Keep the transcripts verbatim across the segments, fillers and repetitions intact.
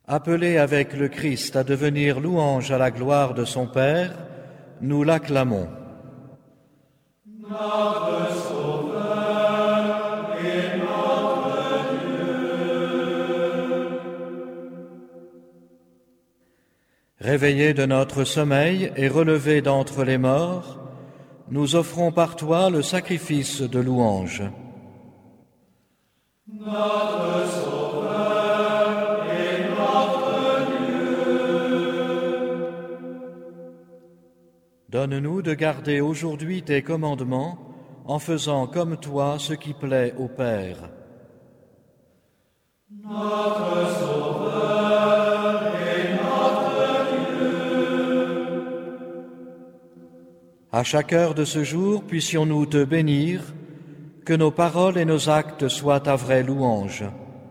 Appelé avec le Christ à devenir louange à la gloire de son Père, nous l'acclamons. Notre Sauveur et notre Dieu. Réveillés de notre sommeil et relevés d'entre les morts, nous offrons par toi le sacrifice de louange. Notre Sauveur et notre Dieu. Donne-nous de garder aujourd'hui tes commandements en faisant comme toi ce qui plaît au Père. Notre Sauveur et notre Dieu. À chaque heure de ce jour, puissions-nous te bénir, que nos paroles et nos actes soient ta vraie louange.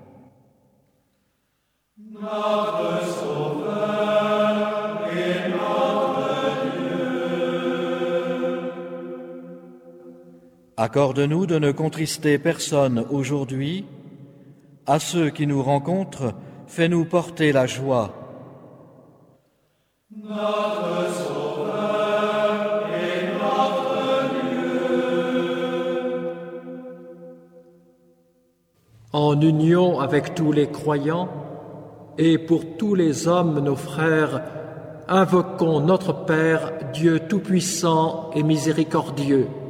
Notre Sauveur et notre Dieu. Accorde-nous de ne contrister personne aujourd'hui. À ceux qui nous rencontrent, fais-nous porter la joie. Notre Sauveur et notre Dieu. En union avec tous les croyants et pour tous les hommes, nos frères, invoquons notre Père, Dieu Tout-Puissant et Miséricordieux.